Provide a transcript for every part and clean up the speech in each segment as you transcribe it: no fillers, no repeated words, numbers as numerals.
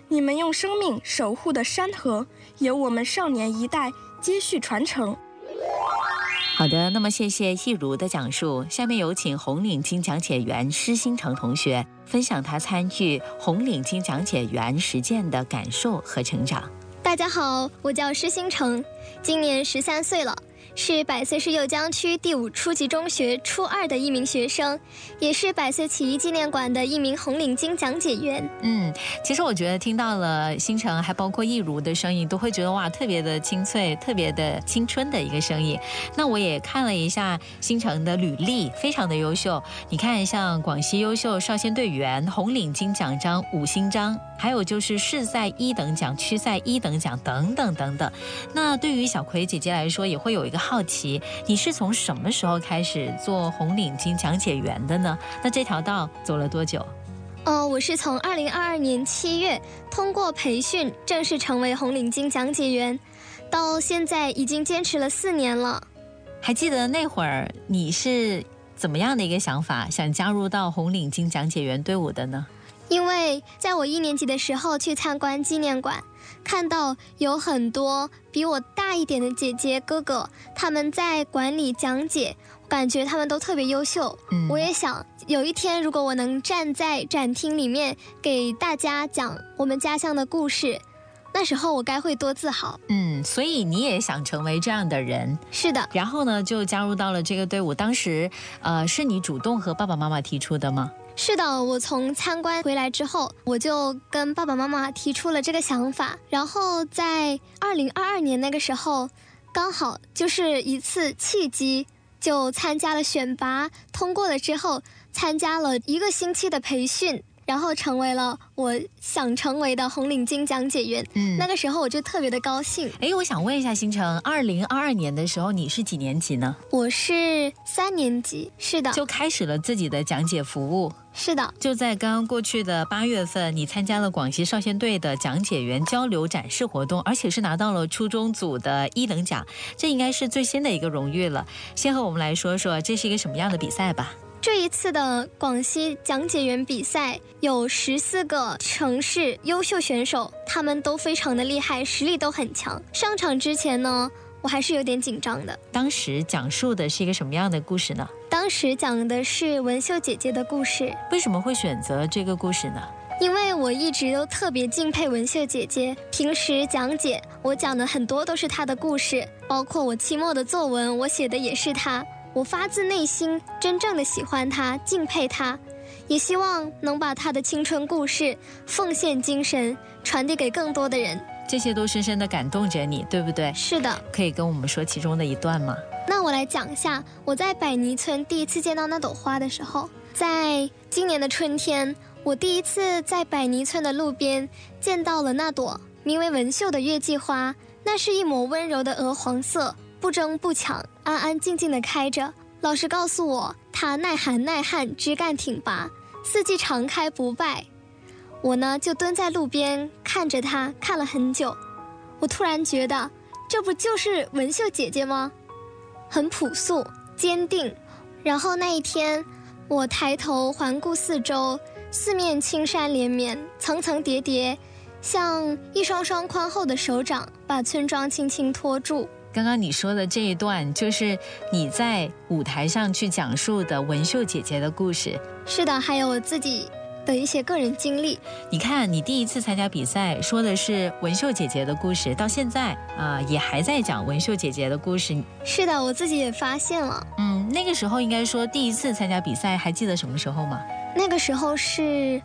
你们用生命守护的山河，由我们少年一代接续传承。 好的，那么谢谢易如的讲述。下面有请红领巾讲解员施新成同学分享他参与红领巾讲解员实践的感受和成长。 大家好，我叫施新成，今年13岁了，是百岁市右江区第5初级中学初2的一名学生，也是百岁起义纪念馆的一名红领巾讲解员。 其实我觉得听到了新城还包括易如的声音，都会觉得哇，特别的清脆，特别的青春的一个声音。那我也看了一下新城的履历，非常的优秀。你看，像广西优秀少先队员、红领巾奖章、5星章，还有就是市赛1等奖、区赛1等奖等等等等。那对于小葵姐姐来说，也会有一个好奇，你是从什么时候开始做红领巾讲解员的呢？那这条道走了多久？ 我是从2022年7月通过培训正式成为红领巾讲解员，到现在已经坚持了4年了。 还记得那会儿你是怎么样的一个想法，想加入到红领巾讲解员队伍的呢？ 因为在我1年级的时候去参观纪念馆，看到有很多比我大一点的姐姐哥哥，他们在馆里讲解，感觉他们都特别优秀。我也想有一天，如果我能站在展厅里面给大家讲我们家乡的故事，那时候我该会多自豪。 所以你也想成为这样的人？ 是的。 然后呢，就加入到了这个队伍。当时是你主动和爸爸妈妈提出的吗？ 是的，我从参观回来之后，我就跟爸爸妈妈提出了这个想法。然后在2022年那个时候，刚好就是一次契机，就参加了选拔，通过了之后，参加了1个星期的培训，然后成为了我想成为的红领巾讲解员。那个时候我就特别的高兴。 我想问一下新城，2022年的时候你是几年级呢？ 我是3年级。是的。 就开始了自己的讲解服务。 是的。 就在刚刚过去的8月份，你参加了广西少先队的讲解员交流展示活动，而且是拿到了初中组的1等奖，这应该是最新的一个荣誉了。先和我们来说说这是一个什么样的比赛吧。 这一次的广西讲解员比赛有14个城市优秀选手，他们都非常的厉害，实力都很强。上场之前呢，我还是有点紧张的。 当时讲述的是一个什么样的故事呢？ 当时讲的是文秀姐姐的故事。 为什么会选择这个故事呢？ 因为我一直都特别敬佩文秀姐姐，平时讲解我讲的很多都是她的故事，包括我期末的作文我写的也是她。我发自内心真正的喜欢她，敬佩她，也希望能把她的青春故事、奉献精神传递给更多的人。 这些都深深的感动着你，对不对？ 是的。 可以跟我们说其中的一段吗？ 那我来讲一下，我在百泥村第一次见到那朵花的时候，在今年的春天，我第一次在百泥村的路边见到了那朵名为文秀的月季花。那是一抹温柔的鹅黄色，不争不抢，安安静静地开着。老师告诉我，它耐寒耐旱，枝干挺拔，四季常开不败。我呢就蹲在路边看着它，看了很久。我突然觉得，这不就是文秀姐姐吗？很朴素坚定。然后那一天，我抬头环顾四周，四面青山连绵，层层叠叠，像一双双宽厚的手掌，把村庄轻轻托住。 刚刚你说的这一段，就是你在舞台上去讲述的文秀姐姐的故事。 是的，还有我自己的一些个人经历。 你看，你第一次参加比赛，说的是文秀姐姐的故事，到现在也还在讲文秀姐姐的故事。 是的，我自己也发现了。 那个时候应该说第一次参加比赛，还记得什么时候吗？ 那个时候是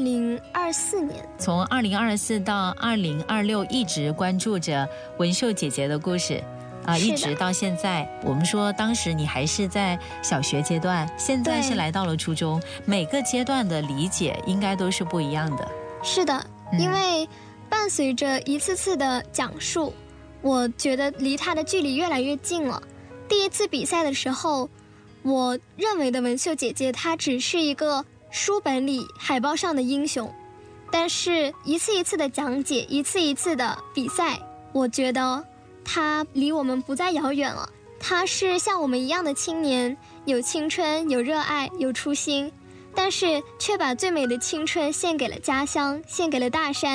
2024年。 从2024到2026一直关注着文秀姐姐的故事一直到现在。我们说当时你还是在小学阶段，现在是来到了初中，每个阶段的理解应该都是不一样的。 是的，因为伴随着一次次的讲述，我觉得离她的距离越来越近了。第一次比赛的时候，我认为的文秀姐姐她只是一个书本里海报上的英雄，但是一次一次的讲解，一次一次的比赛，我觉得她离我们不再遥远了。她是像我们一样的青年，有青春，有热爱，有初心，但是却把最美的青春献给了家乡，献给了大山。